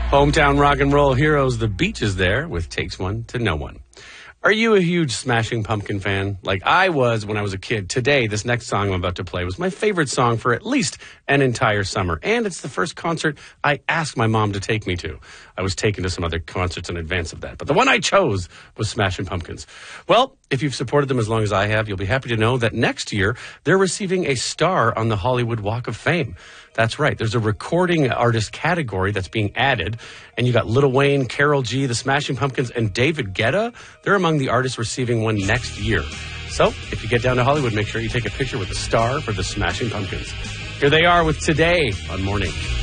Hometown rock and roll heroes, The Beach is there with Takes One to Know One. Are you a huge Smashing Pumpkin fan? Like I was when I was a kid. Today, this next song I'm about to play was my favorite song for at least an entire summer. And it's the first concert I asked my mom to take me to. I was taken to some other concerts in advance of that. But the one I chose was Smashing Pumpkins. Well, if you've supported them as long as I have, you'll be happy to know that next year they're receiving a star on the Hollywood Walk of Fame. That's right. There's a recording artist category that's being added. And you got Lil Wayne, Karol G, the Smashing Pumpkins, and David Guetta. They're among the artists receiving one next year. So if you get down to Hollywood, make sure you take a picture with the star for the Smashing Pumpkins. Here they are with Today on Morning.